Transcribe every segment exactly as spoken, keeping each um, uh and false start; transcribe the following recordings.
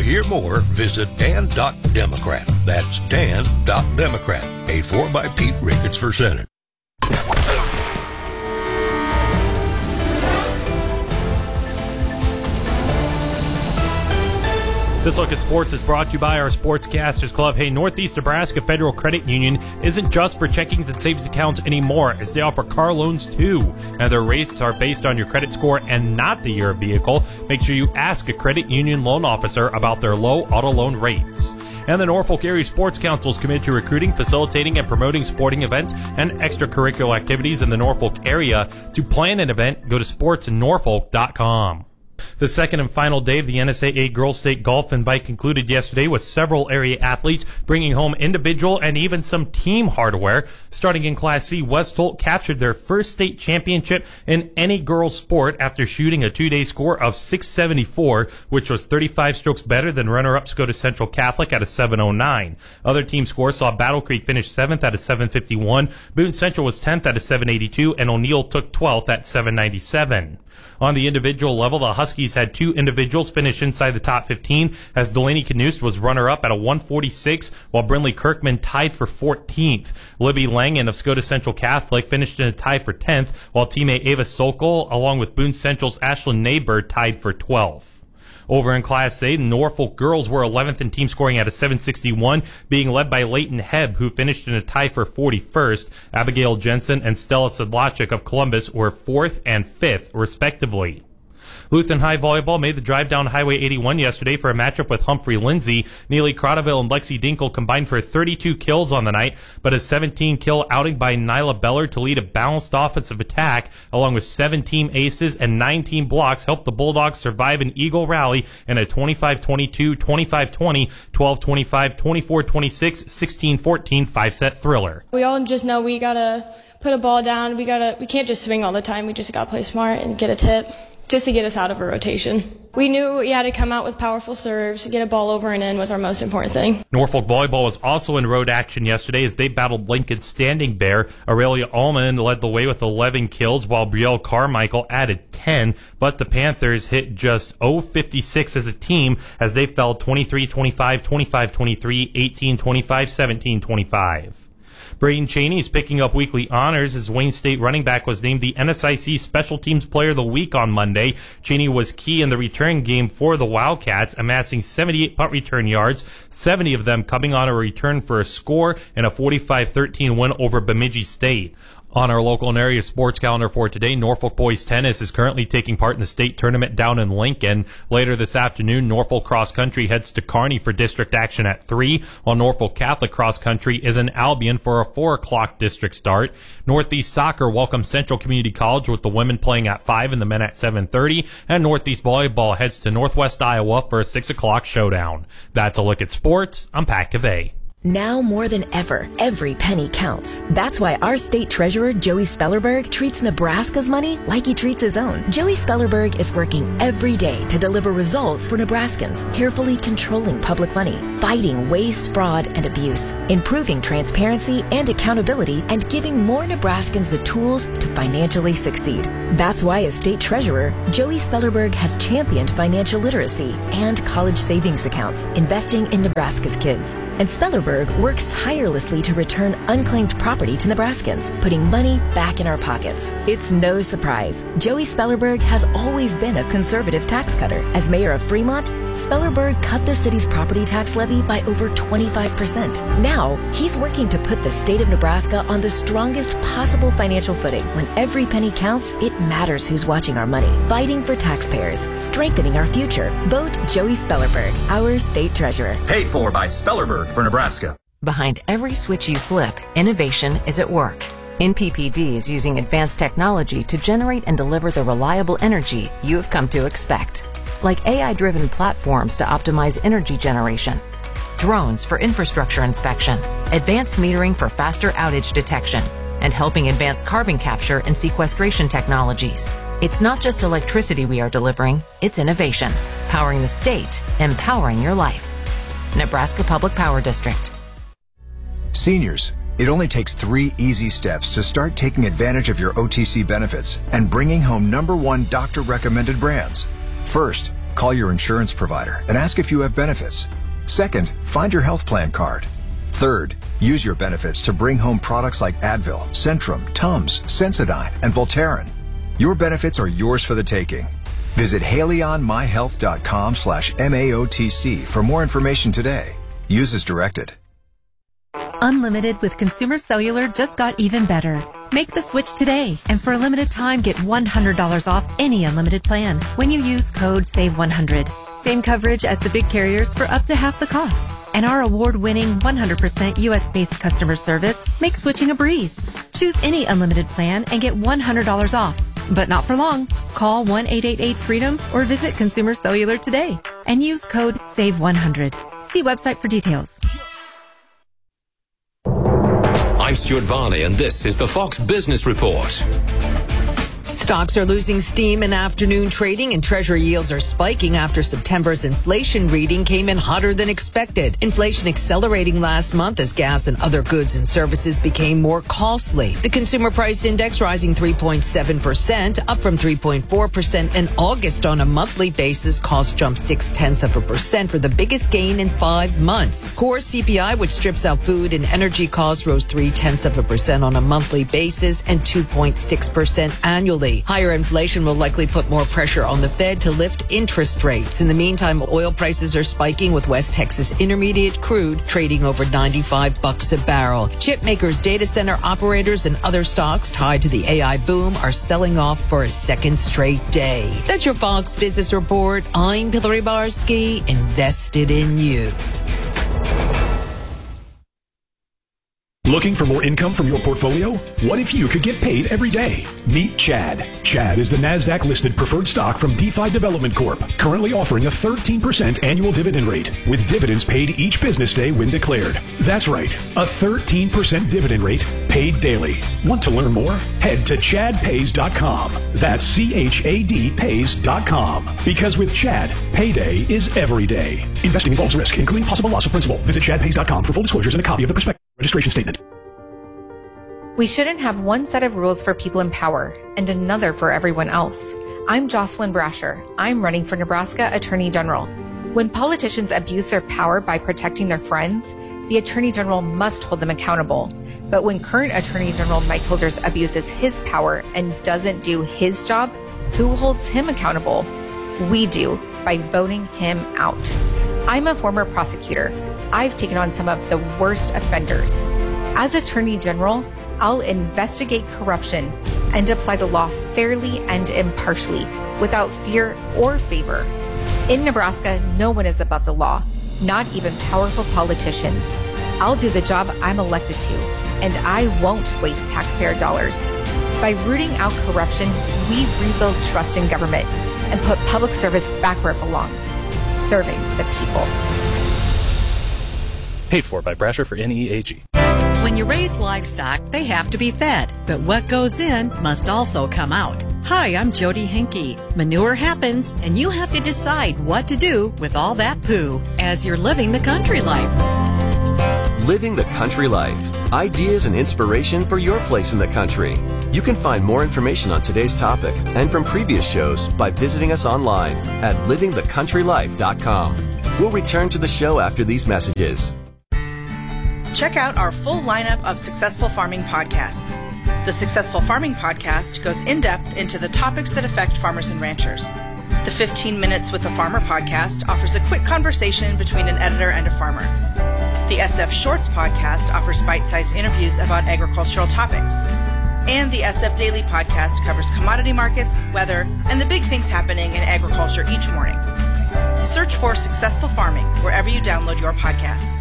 hear more, visit dan dot democrat. That's dan dot democrat. Paid for by Pete Ricketts for Senate. This Look at Sports is brought to you by our Sportscasters Club. Hey, Northeast Nebraska Federal Credit Union isn't just for checkings and savings accounts anymore, as they offer car loans too. And their rates are based on your credit score and not the year of vehicle. Make sure you ask a credit union loan officer about their low auto loan rates. And the Norfolk Area Sports Council is committed to recruiting, facilitating, and promoting sporting events and extracurricular activities in the Norfolk area. To plan an event, go to sports in norfolk dot com. The second and final day of the N S A A Girls State Golf Invite concluded yesterday with several area athletes bringing home individual and even some team hardware. Starting in Class C, West Holt captured their first state championship in any girls sport after shooting a two-day score of six seventy-four, which was thirty-five strokes better than runner-up Scota Central Catholic at a seven oh nine. Other team scores saw Battle Creek finish seventh at a seven fifty-one, Boone Central was tenth at a seven eighty-two, and O'Neill took twelfth at seven ninety-seven. On the individual level, the Huskies had two individuals finish inside the top fifteen, as Delaney Knust was runner-up at a one forty-six, while Brinley Kirkman tied for fourteenth. Libby Langen of Scota Central Catholic finished in a tie for tenth, while teammate Ava Sokol, along with Boone Central's Ashlyn Neighbor, tied for twelfth. Over in Class A, the Norfolk girls were eleventh in team scoring at a seven sixty-one, being led by Leighton Hebb, who finished in a tie for forty-first. Abigail Jensen and Stella Sedlacek of Columbus were fourth and fifth, respectively. Lutheran High Volleyball made the drive down Highway eighty-one yesterday for a matchup with Humphrey Lindsay. Neely Crotterville and Lexi Dinkle combined for thirty-two kills on the night, but a seventeen-kill outing by Nyla Beller to lead a balanced offensive attack, along with seven team aces and nine team blocks, helped the Bulldogs survive an Eagle rally in a twenty-five twenty-two, twenty-five twenty, twelve twenty-five, twenty-four twenty-six, sixteen fourteen five-set thriller. We all just know we gotta put a ball down. We gotta. We can't just swing all the time. We just gotta play smart and get a tip, just to get us out of a rotation. We knew we had to come out with powerful serves, get a ball over and in was our most important thing. Norfolk Volleyball was also in road action yesterday as they battled Lincoln Standing Bear. Aurelia Allman led the way with eleven kills, while Brielle Carmichael added ten, but the Panthers hit just oh fifty-six as a team as they fell twenty-three twenty-five, twenty-five twenty-three, eighteen twenty-five, seventeen twenty-five. Braden Cheney is picking up weekly honors as Wayne State running back was named the N S I C Special Teams Player of the Week on Monday. Cheney was key in the return game for the Wildcats, amassing seventy-eight punt return yards, seventy of them coming on a return for a score in a forty-five thirteen win over Bemidji State. On our local and area sports calendar for today, Norfolk Boys Tennis is currently taking part in the state tournament down in Lincoln. Later this afternoon, Norfolk Cross Country heads to Kearney for district action at three, while Norfolk Catholic Cross Country is in Albion for a four o'clock district start. Northeast Soccer welcomes Central Community College with the women playing at five and the men at seven thirty, and Northeast Volleyball heads to Northwest Iowa for a six o'clock showdown. That's a look at sports. I'm Pat Cavey. Now more than ever, every penny counts. That's why our state treasurer, Joey Spellerberg, treats Nebraska's money like he treats his own. Joey Spellerberg is working every day to deliver results for Nebraskans, carefully controlling public money, fighting waste, fraud, and abuse, improving transparency and accountability, and giving more Nebraskans the tools to financially succeed. That's why as state treasurer, Joey Spellerberg has championed financial literacy and college savings accounts, investing in Nebraska's kids. And Spellerberg works tirelessly to return unclaimed property to Nebraskans, putting money back in our pockets. It's no surprise. Joey Spellerberg has always been a conservative tax cutter. As mayor of Fremont, Spellerberg cut the city's property tax levy by over twenty-five percent. Now, he's working to put the state of Nebraska on the strongest possible financial footing. When every penny counts, it matters who's watching our money. Fighting for taxpayers, strengthening our future. Vote Joey Spellerberg, our state treasurer. Paid for by Spellerberg for Nebraska. Behind every switch you flip, innovation is at work. N P P D is using advanced technology to generate and deliver the reliable energy you have come to expect. Like A I-driven platforms to optimize energy generation, drones for infrastructure inspection, advanced metering for faster outage detection, and helping advance carbon capture and sequestration technologies. It's not just electricity we are delivering, it's innovation. Powering the state, empowering your life. Nebraska Public Power District. Seniors, it only takes three easy steps to start taking advantage of your O T C benefits and bringing home number one doctor-recommended brands. First, call your insurance provider and ask if you have benefits. Second, find your health plan card. Third, use your benefits to bring home products like Advil, Centrum, Tums, Sensodyne, and Voltaren. Your benefits are yours for the taking. Visit haleyonmyhealth.com slash MAOTC for more information today. Use as directed. Unlimited with Consumer Cellular just got even better. Make the switch today, and for a limited time, get one hundred dollars off any unlimited plan when you use code save one hundred. Same coverage as the big carriers for up to half the cost. And our award-winning one hundred percent U S-based customer service makes switching a breeze. Choose any unlimited plan and get one hundred dollars off. But not for long. Call one eight eight eight freedom or visit Consumer Cellular today and use code save one hundred. See website for details. I'm Stuart Varney, and this is the Fox Business Report. Stocks are losing steam in afternoon trading, and Treasury yields are spiking after September's inflation reading came in hotter than expected. Inflation accelerating last month as gas and other goods and services became more costly. The Consumer Price Index rising three point seven percent, up from three point four percent in August on a monthly basis. Costs jumped six tenths of a percent for the biggest gain in five months. Core C P I, which strips out food and energy costs, rose three tenths of a percent on a monthly basis and two point six percent annually. Higher inflation will likely put more pressure on the Fed to lift interest rates. In the meantime, oil prices are spiking, with West Texas Intermediate crude trading over ninety-five bucks a barrel. Chip makers, data center operators, and other stocks tied to the A I boom are selling off for a second straight day. That's your Fox Business Report. I'm Hillary Barsky, invested in you. Looking for more income from your portfolio? What if you could get paid every day? Meet Chad. Chad is the NASDAQ-listed preferred stock from DeFi Development Corp, currently offering a thirteen percent annual dividend rate, with dividends paid each business day when declared. That's right, a thirteen percent dividend rate paid daily. Want to learn more? Head to chad pays dot com. That's C H A D pays dot com. Because with Chad, payday is every day. Investing involves risk, including possible loss of principal. Visit chad pays dot com for full disclosures and a copy of the prospectus registration statement. We shouldn't have one set of rules for people in power and another for everyone else. I'm Jocelyn Brasher. I'm running for Nebraska Attorney General. When politicians abuse their power by protecting their friends, the Attorney General must hold them accountable. But when current Attorney General Mike Holders abuses his power and doesn't do his job, who holds him accountable? We do, by voting him out. I'm a former prosecutor. I've taken on some of the worst offenders. As Attorney General, I'll investigate corruption and apply the law fairly and impartially, without fear or favor. In Nebraska, no one is above the law, not even powerful politicians. I'll do the job I'm elected to, and I won't waste taxpayer dollars. By rooting out corruption, we rebuild trust in government and put public service back where it belongs, serving the people. Paid for by Brasher for N E A G. When you raise livestock, they have to be fed, but what goes in must also come out. Hi, I'm Jody Henke. Manure happens, and you have to decide what to do with all that poo as you're living the country life. Living the country life. Ideas and inspiration for your place in the country. You can find more information on today's topic and from previous shows by visiting us online at living the country life dot com. We'll return to the show after these messages. Check out our full lineup of Successful Farming podcasts. The Successful Farming podcast goes in-depth into the topics that affect farmers and ranchers. The fifteen Minutes with a Farmer podcast offers a quick conversation between an editor and a farmer. The S F Shorts podcast offers bite-sized interviews about agricultural topics. And the S F Daily podcast covers commodity markets, weather, and the big things happening in agriculture each morning. Search for Successful Farming wherever you download your podcasts.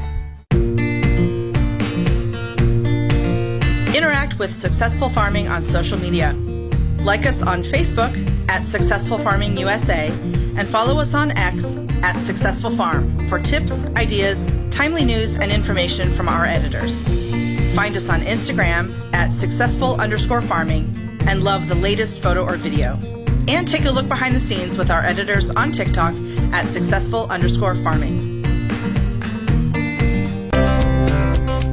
Interact with Successful Farming on social media. Like us on Facebook at Successful Farming U S A and follow us on X at Successful Farm for tips, ideas, timely news, and information from our editors. Find us on Instagram at successful underscore farming and love the latest photo or video. And take a look behind the scenes with our editors on TikTok at successful underscore farming.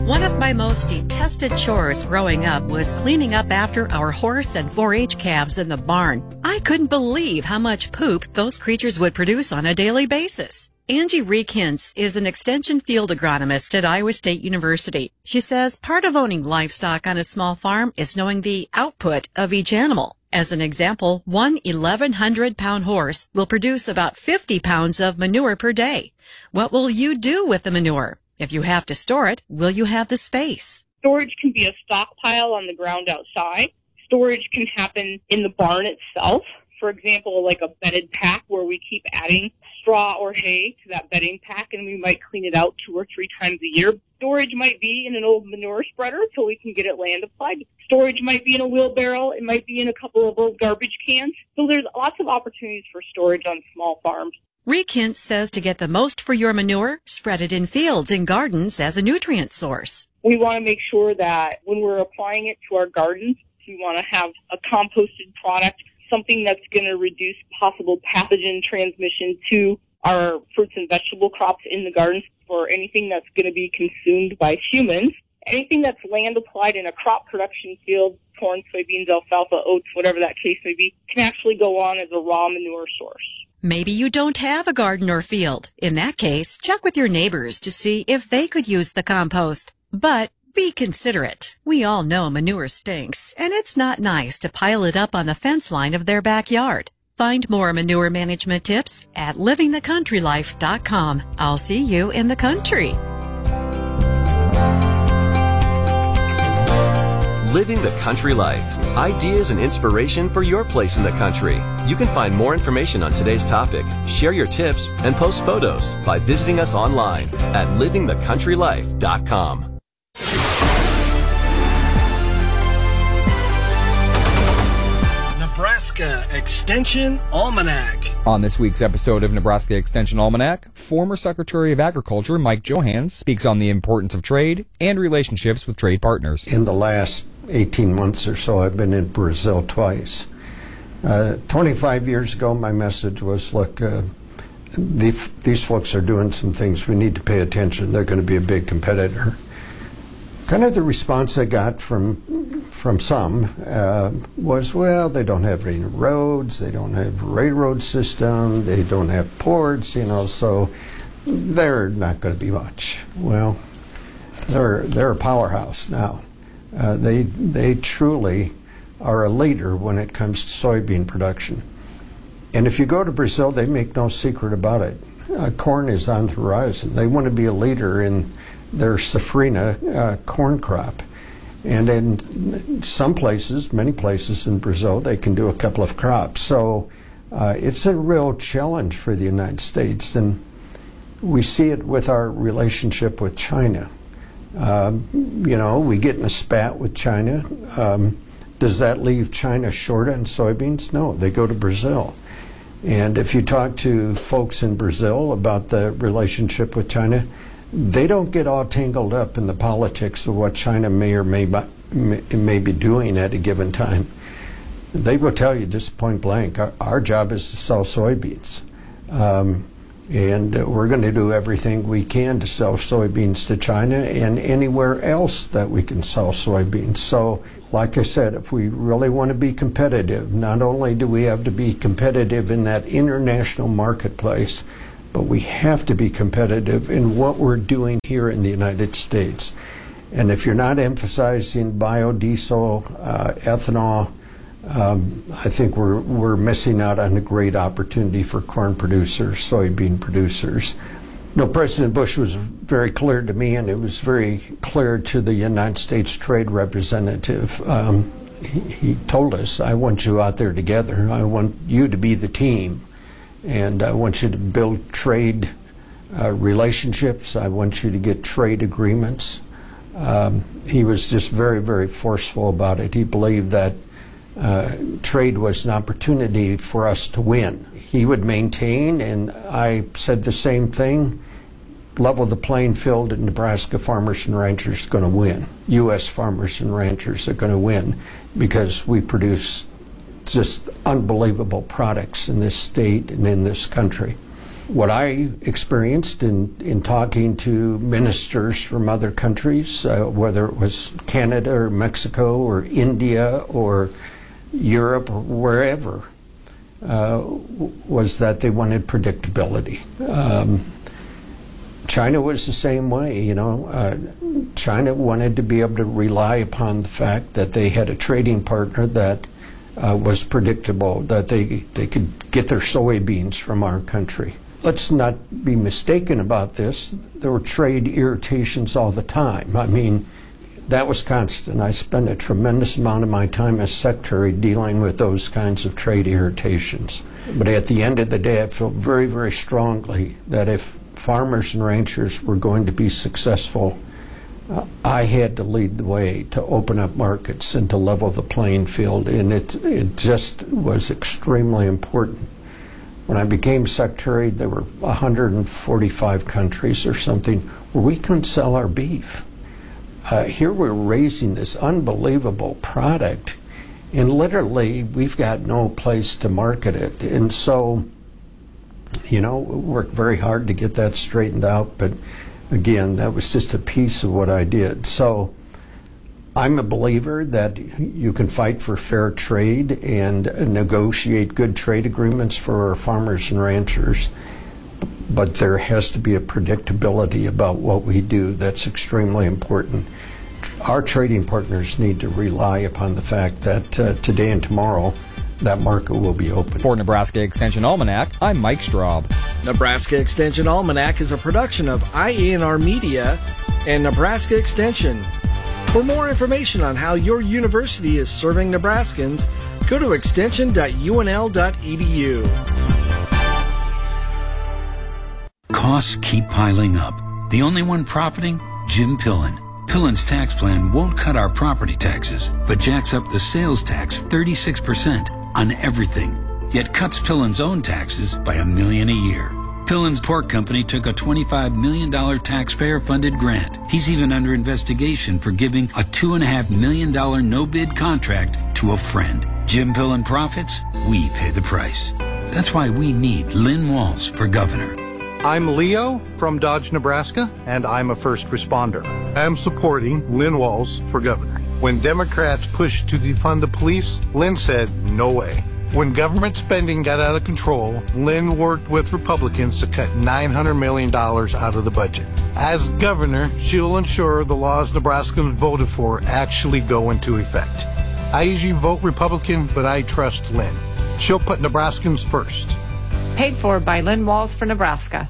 One of my most detested chores growing up was cleaning up after our horse and four H calves in the barn. I couldn't believe how much poop those creatures would produce on a daily basis. Angie Reekins is an extension field agronomist at Iowa State University. She says part of owning livestock on a small farm is knowing the output of each animal. As an example, one eleven hundred pound horse will produce about fifty pounds of manure per day. What will you do with the manure? If you have to store it, will you have the space? Storage can be a stockpile on the ground outside. Storage can happen in the barn itself. For example, like a bedded pack where we keep adding straw or hay to that bedding pack, and we might clean it out two or three times a year. Storage might be in an old manure spreader until we can get it land applied. Storage might be in a wheelbarrow. It might be in a couple of old garbage cans. So there's lots of opportunities for storage on small farms. Reekins says to get the most for your manure, spread it in fields and gardens as a nutrient source. We want to make sure that when we're applying it to our gardens, we want to have a composted product, something that's going to reduce possible pathogen transmission to our fruits and vegetable crops in the gardens for anything that's going to be consumed by humans. Anything that's land applied in a crop production field, corn, soybeans, alfalfa, oats, whatever that case may be, can actually go on as a raw manure source. Maybe you don't have a garden or field. In that case, check with your neighbors to see if they could use the compost. But be considerate. We all know manure stinks, and it's not nice to pile it up on the fence line of their backyard. Find more manure management tips at living the country life dot com. I'll see you in the country. Living the Country Life. Ideas and inspiration for your place in the country. You can find more information on today's topic, share your tips, and post photos by visiting us online at living the country life dot com. Nebraska Extension Almanac. On this week's episode of Nebraska Extension Almanac, former Secretary of Agriculture Mike Johanns speaks on the importance of trade and relationships with trade partners. In the last eighteen months or so, I've been in Brazil twice. Uh, twenty-five years ago, my message was, look, uh, the, these folks are doing some things. We need to pay attention. They're going to be a big competitor. Kind of the response I got from from some uh, was, well, they don't have any roads, they don't have a railroad system, they don't have ports, you know, so they're not going to be much. Well, they're they're a powerhouse now. Uh, they they truly are a leader when it comes to soybean production. And if you go to Brazil, they make no secret about it. Uh, corn is on the horizon. They want to be a leader in their safrinha uh, corn crop. And in some places, many places in Brazil, they can do a couple of crops. So uh, it's a real challenge for the United States. And we see it with our relationship with China. Um, you know, we get in a spat with China. Um, does that leave China short on soybeans? No, they go to Brazil. And if you talk to folks in Brazil about the relationship with China, they don't get all tangled up in the politics of what China may or may, may be doing at a given time. They will tell you just point blank, our, our job is to sell soybeans. Um, and uh, we're going to do everything we can to sell soybeans to China and anywhere else that we can sell soybeans. So, like I said, if we really want to be competitive, not only do we have to be competitive in that international marketplace, but we have to be competitive in what we're doing here in the United States. And if you're not emphasizing biodiesel, uh, ethanol, um, I think we're, we're missing out on a great opportunity for corn producers, soybean producers. You know, President Bush was very clear to me, and it was very clear to the United States Trade Representative. Um, he, he told us, I want you out there together. I want you to be the team. And I want you to build trade uh, relationships. I want you to get trade agreements. Um, he was just very, very forceful about it. He believed that uh, trade was an opportunity for us to win. He would maintain, and I said the same thing, level the playing field, and Nebraska farmers and ranchers are going to win. U S farmers and ranchers are going to win because we produce just unbelievable products in this state and in this country. what I experienced in, in talking to ministers from other countries, uh, whether it was Canada or Mexico or India or Europe or wherever, uh, was that they wanted predictability. Um, China was the same way, you know. Uh, China wanted to be able to rely upon the fact that they had a trading partner that uh, was predictable, that they, they could get their soybeans from our country. Let's not be mistaken about this. There were trade irritations all the time. I mean, that was constant. I spent a tremendous amount of my time as secretary dealing with those kinds of trade irritations. But at the end of the day, I felt very, very strongly that if farmers and ranchers were going to be successful, uh, I had to lead the way to open up markets and to level the playing field, and it, it just was extremely important. When I became secretary, there were one hundred forty-five countries or something where we couldn't sell our beef. Uh, here we're raising this unbelievable product, and literally we've got no place to market it. And so, you know, we worked very hard to get that straightened out, but again, that was just a piece of what I did. So I'm a believer that you can fight for fair trade and negotiate good trade agreements for our farmers and ranchers, but there has to be a predictability about what we do. That's extremely important. Our trading partners need to rely upon the fact that uh, today and tomorrow that market will be open. For Nebraska Extension Almanac, I'm Mike Straub. Nebraska Extension Almanac is a production of I A N R Media and Nebraska Extension. For more information on how your university is serving Nebraskans, go to extension dot U N L dot E D U. Costs keep piling up. The only one profiting? Jim Pillen. Pillen's tax plan won't cut our property taxes, but jacks up the sales tax thirty-six percent on everything, yet cuts Pillen's own taxes by a million a year. Pillen's Pork Company took a twenty-five million dollars taxpayer-funded grant. He's even under investigation for giving a two point five million dollars no-bid contract to a friend. Jim Pillen profits, we pay the price. That's why we need Lynn Walls for governor. I'm Leo from Dodge, Nebraska, and I'm a first responder. I'm supporting Lynn Walls for governor. When Democrats pushed to defund the police, Lynn said, no way. When government spending got out of control, Lynn worked with Republicans to cut nine hundred million dollars out of the budget. As governor, she'll ensure the laws Nebraskans voted for actually go into effect. I usually vote Republican, but I trust Lynn. She'll put Nebraskans first. Paid for by Lynn Walls for Nebraska.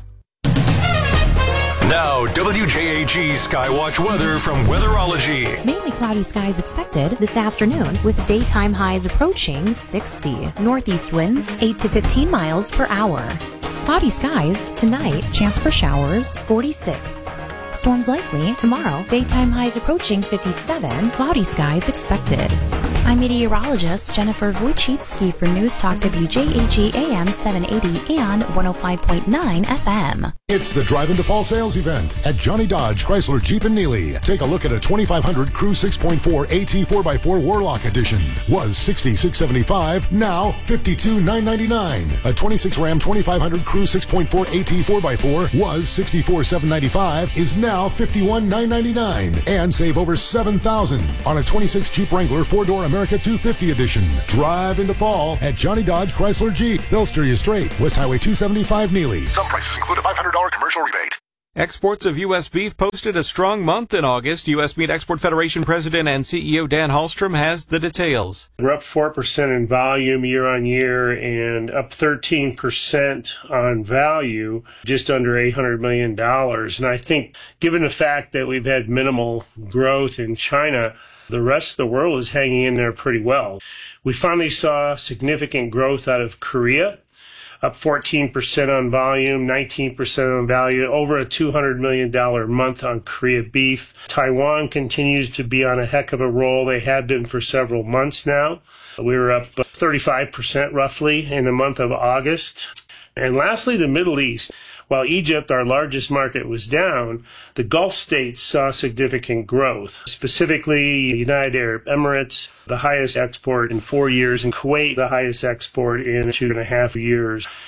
Now, W J A G Skywatch weather from Weatherology. Mainly cloudy skies expected this afternoon with daytime highs approaching sixty. Northeast winds eight to fifteen miles per hour. Cloudy skies tonight, chance for showers forty-six. Storms likely tomorrow, daytime highs approaching fifty-seven. Cloudy skies expected. I'm meteorologist Jennifer Wojcicki for News Talk W J A G A M seven eighty and one oh five point nine F M. It's the Drive into Fall sales event at Johnny Dodge Chrysler Jeep in Neely. Take a look at a twenty-five hundred Crew six point four AT four by four Warlock Edition. Was sixty-six seventy-five, now fifty-two nine ninety-nine. A twenty-six Ram twenty-five hundred Crew six point four AT four by four was sixty-four seven ninety-five, is now fifty-one nine ninety-nine. And save over seven thousand on a twenty-six Jeep Wrangler four-door America two fifty Edition. Drive into fall at Johnny Dodge Chrysler Jeep. They'll steer you straight. West Highway two seventy-five Neely. Some prices include a five hundred dollars commercial rebate. Exports of U S beef posted a strong month in August. U S Meat Export Federation President and C E O Dan Hallstrom has the details. We're up four percent in volume year on year and up thirteen percent on value, just under eight hundred million dollars. And I think given the fact that we've had minimal growth in China, the rest of the world is hanging in there pretty well. We finally saw significant growth out of Korea, up fourteen percent on volume, nineteen percent on value, over a two hundred million dollars month on Korea beef. Taiwan continues to be on a heck of a roll. They have been for several months now. We were up thirty-five percent roughly in the month of August. And lastly, the Middle East. While Egypt, our largest market, was down, the Gulf states saw significant growth. Specifically, the United Arab Emirates, the highest export in four years, and Kuwait, the highest export in two and a half years.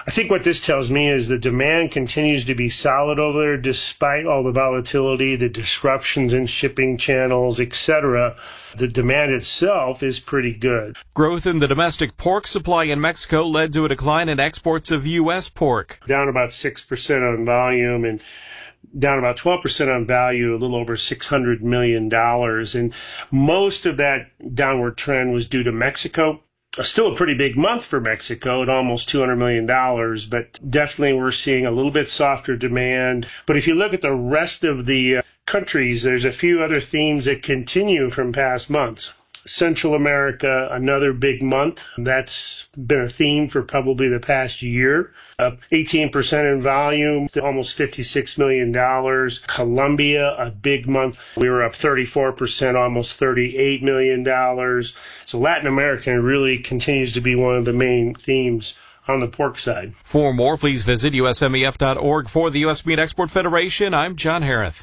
I think what this tells me is the demand continues to be solid over there despite all the volatility, the disruptions in shipping channels, et cetera. The demand itself is pretty good. Growth in the domestic pork supply in Mexico led to a decline in exports of U S pork. Down about six percent on volume and down about twelve percent on value, a little over six hundred million dollars. And most of that downward trend was due to Mexico. Still a pretty big month for Mexico at almost two hundred million dollars, but definitely we're seeing a little bit softer demand. But if you look at the rest of the uh, countries, there's a few other themes that continue from past months. Central America, another big month. That's been a theme for probably the past year. Up eighteen percent in volume, to almost fifty-six million dollars. Colombia, a big month. We were up thirty-four percent, almost thirty-eight million dollars. So Latin America really continues to be one of the main themes on the pork side. For more, please visit U S M E F dot org. For the U S Meat Export Federation, I'm John Harris.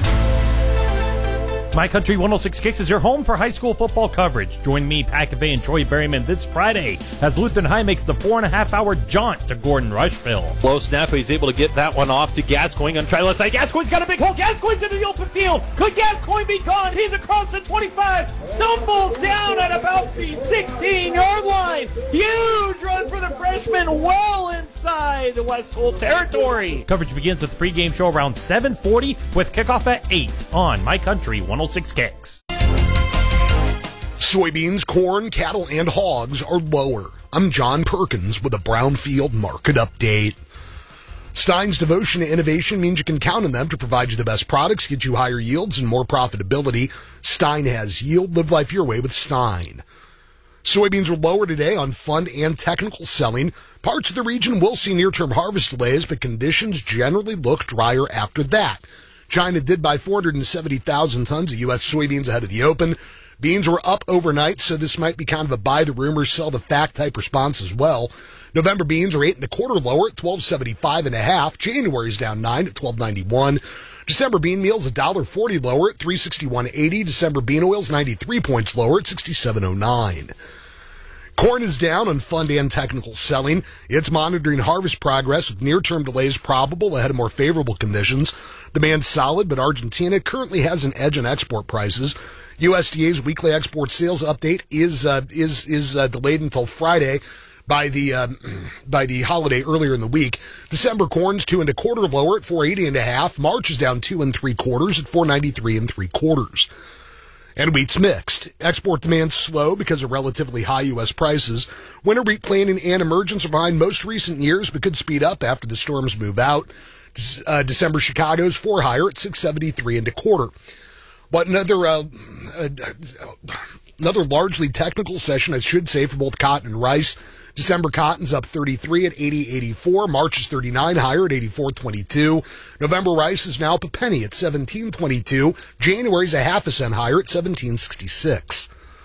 My Country one oh six Kicks is your home for high school football coverage. Join me, Pat Cavey, and Troy Berryman this Friday as Lutheran High makes the four and a half hour jaunt to Gordon Rushville. Low snap, he's able to get that one off to Gascoigne on try left side. Gascoigne's got a big hole. Gascoigne's into the open field. Could Gascoigne be gone? He's across the twenty-five. Stumbles down at about the sixteen-yard line. Huge run for the freshman, well inside the West Hole territory. Coverage begins with the pregame show around seven forty with kickoff at eight on My Country one oh six Kicks. Soybeans, corn, cattle, and hogs are lower. I'm John Perkins with a Brownfield Market Update. Stein's devotion to innovation means you can count on them to provide you the best products, get you higher yields, and more profitability. Stein has yield. Live life your way with Stein. Soybeans are lower today on fund and technical selling. Parts of the region will see near-term harvest delays, but conditions generally look drier after that. China did buy four hundred seventy thousand tons of U S soybeans ahead of the open. Beans were up overnight, so this might be kind of a buy the rumor, sell the fact type response as well. November beans are eight and a quarter lower at twelve seventy-five and a half. January's down nine at twelve ninety-one. December bean meal's a dollar forty lower at three sixty-one eighty. December bean oil's ninety-three points lower at sixty-seven oh nine. Corn is down on fund and technical selling. It's monitoring harvest progress with near-term delays probable ahead of more favorable conditions. Demand's solid, but Argentina currently has an edge on export prices. U S D A's weekly export sales update is uh, is is uh, delayed until Friday by the um, by the holiday earlier in the week. December corn's two and a quarter lower at four eighty and a half. March is down two and three quarters at four ninety-three and three quarters. And wheat's mixed. Export demand's slow because of relatively high U S prices. Winter wheat planting and emergence are behind most recent years, but could speed up after the storms move out. Uh, December Chicago's four higher at six seventy-three and a quarter. But another uh, uh, another largely technical session, I should say, for both cotton and rice. December cotton's up thirty-three at eighty eighty-four. March is thirty-nine higher at eighty-four twenty-two. November rice is now up a penny at seventeen twenty-two. January's a half a cent higher at seventeen sixty-six.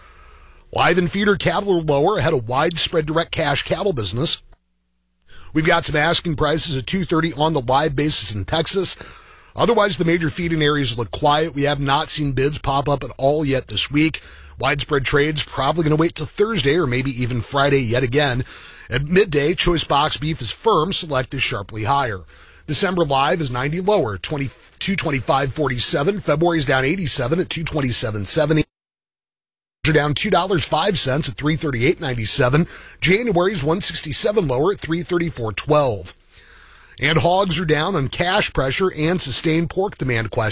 Live and feeder cattle are lower ahead of widespread direct cash cattle business. We've got some asking prices at two thirty on the live basis in Texas. Otherwise, the major feeding areas look quiet. We have not seen bids pop up at all yet this week. Widespread trades probably going to wait till Thursday or maybe even Friday yet again. At midday, choice box beef is firm, select is sharply higher. December live is ninety lower, two twenty-five forty-seven. February's down eighty-seven at two twenty-seven seventy. Are down two dollars and five cents at three thirty-eight ninety-seven. January's one sixty-seven lower at three thirty-four twelve. And hogs are down on cash pressure and sustained pork demand question.